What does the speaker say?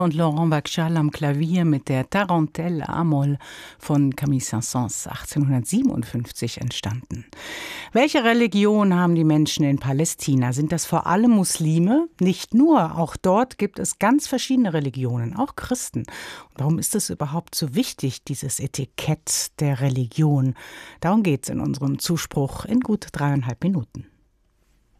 Und Laurent Bachal am Klavier mit der Tarentelle A-Moll von Camille Saint-Saëns 1857 entstanden. Welche Religion haben die Menschen in Palästina? Sind das vor allem Muslime? Nicht nur, auch dort gibt es ganz verschiedene Religionen, auch Christen. Und warum ist es überhaupt so wichtig, dieses Etikett der Religion? Darum geht es in unserem Zuspruch in gut 3,5 Minuten.